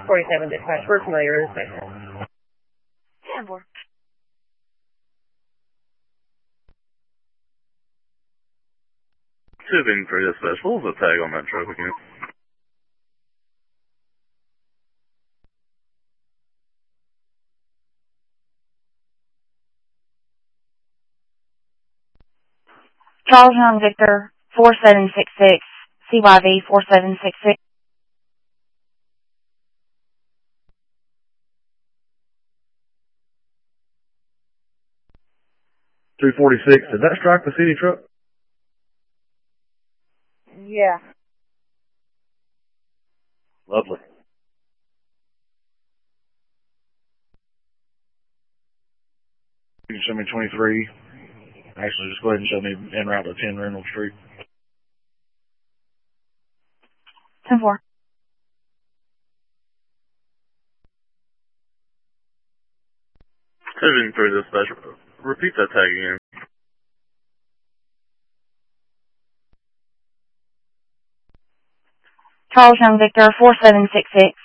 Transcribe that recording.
647 dispatch. We're familiar with this station. 10-4. Tubing for dispatch. What was the tag on that truck again? Charles Young Victor 4766, CYV 4766. $246. Did that strike the city truck? Yeah. Lovely. You can show me 23. Actually, just go ahead and show me en route to 10 Reynolds Street. 10-4. Tubing for dispatch. Repeat that tag again. Charles Young Victor 4766,